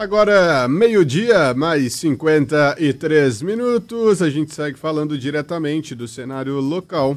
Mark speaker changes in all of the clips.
Speaker 1: Agora, meio-dia, mais 53 minutos, a gente segue falando diretamente do cenário local.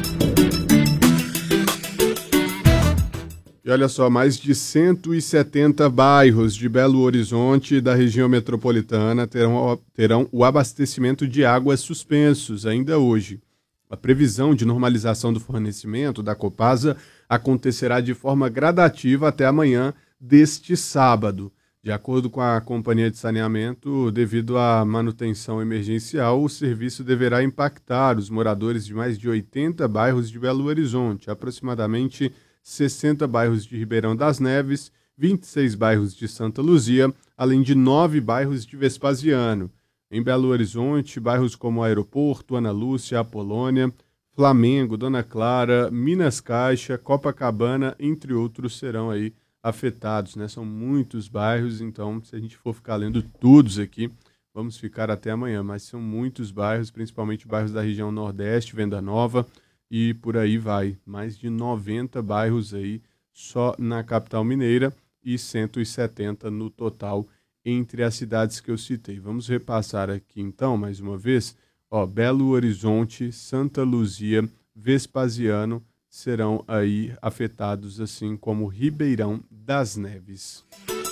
Speaker 1: E olha só, mais de 170 bairros de Belo Horizonte e da região metropolitana terão o abastecimento de água suspensos ainda hoje. A previsão de normalização do fornecimento da Copasa acontecerá de forma gradativa até amanhã deste sábado. De acordo com a Companhia de Saneamento, devido à manutenção emergencial, o serviço deverá impactar os moradores de mais de 80 bairros de Belo Horizonte, aproximadamente 60 bairros de Ribeirão das Neves, 26 bairros de Santa Luzia, além de 9 bairros de Vespasiano. Em Belo Horizonte, bairros como Aeroporto, Ana Lúcia, Apolônia, Flamengo, Dona Clara, Minas Caixa, Copacabana, entre outros, serão aí afetados, né? São muitos bairros, então se a gente for ficar lendo todos aqui, vamos ficar até amanhã, mas são muitos bairros, principalmente bairros da região Nordeste, Venda Nova e por aí vai. Mais de 90 bairros aí só na capital mineira e 170 no total entre as cidades que eu citei. Vamos repassar aqui então, mais uma vez, Belo Horizonte, Santa Luzia, Vespasiano, serão aí afetados, assim como Ribeirão das Neves.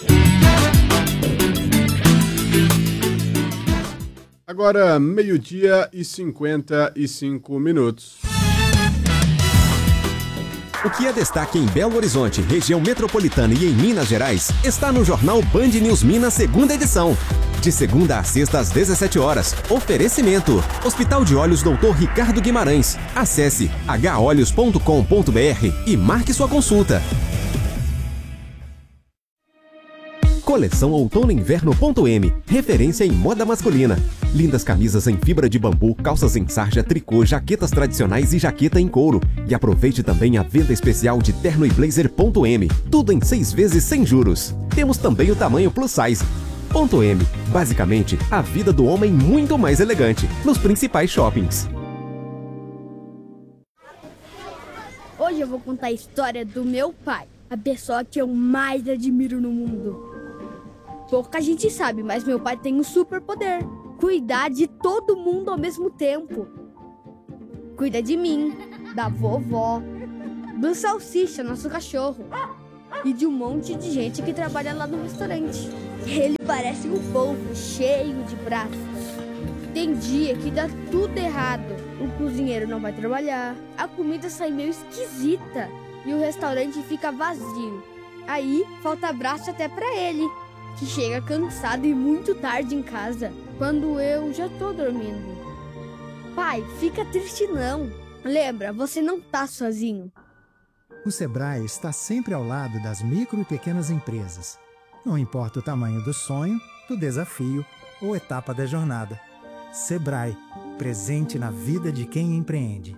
Speaker 1: Agora, meio-dia e 55 minutos.
Speaker 2: O que é destaque em Belo Horizonte, região metropolitana e em Minas Gerais, está no jornal Band News Minas, segunda edição. De segunda a sexta às 17 horas. Oferecimento: Hospital de Olhos Dr. Ricardo Guimarães. Acesse holhos.com.br e marque sua consulta. Coleção Outono Inverno.m, referência em moda masculina. Lindas camisas em fibra de bambu, calças em sarja, tricô, jaquetas tradicionais e jaqueta em couro. E aproveite também a venda especial de terno e blazer.m, tudo em 6 vezes sem juros. Temos também o tamanho plus size. .m, basicamente, a vida do homem muito mais elegante, nos principais shoppings.
Speaker 3: Hoje eu vou contar a história do meu pai, a pessoa que eu mais admiro no mundo. Pouca gente sabe, mas meu pai tem um superpoder: cuidar de todo mundo ao mesmo tempo. Cuida de mim, da vovó, do Salsicha, nosso cachorro, e de um monte de gente que trabalha lá no restaurante. Ele parece um polvo cheio de braços. Tem dia que dá tudo errado. O cozinheiro não vai trabalhar, a comida sai meio esquisita e o restaurante fica vazio. Aí falta braço até pra ele, que chega cansado e muito tarde em casa, quando eu já tô dormindo. Pai, fica triste não. Lembra, você não tá sozinho.
Speaker 4: O Sebrae está sempre ao lado das micro e pequenas empresas. Não importa o tamanho do sonho, do desafio ou etapa da jornada. Sebrae, presente na vida de quem empreende.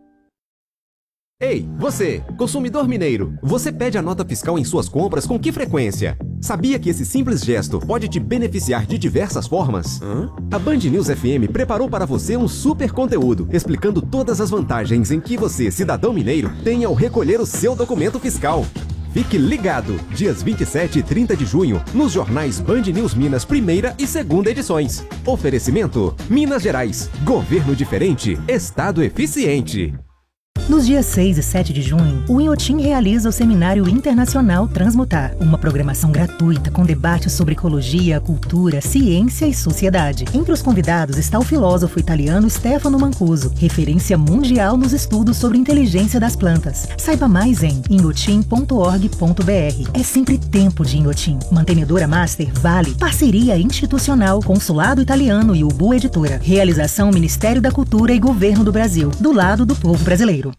Speaker 2: Ei, você, consumidor mineiro, você pede a nota fiscal em suas compras com que frequência? Sabia que esse simples gesto pode te beneficiar de diversas formas? A Band News FM preparou para você um super conteúdo, explicando todas as vantagens em que você, cidadão mineiro, tem ao recolher o seu documento fiscal. Fique ligado, dias 27 e 30 de junho, nos jornais Band News Minas, primeira e segunda edições. Oferecimento: Minas Gerais, governo diferente, estado eficiente.
Speaker 5: Nos dias 6 e 7 de junho, o Inhotim realiza o Seminário Internacional Transmutar, uma programação gratuita com debates sobre ecologia, cultura, ciência e sociedade. Entre os convidados está o filósofo italiano Stefano Mancuso, referência mundial nos estudos sobre inteligência das plantas. Saiba mais em inhotim.org.br. É sempre tempo de Inhotim. Mantenedora Master Vale, parceria institucional, Consulado Italiano e Ubu Editora. Realização Ministério da Cultura e Governo do Brasil, do lado do povo brasileiro.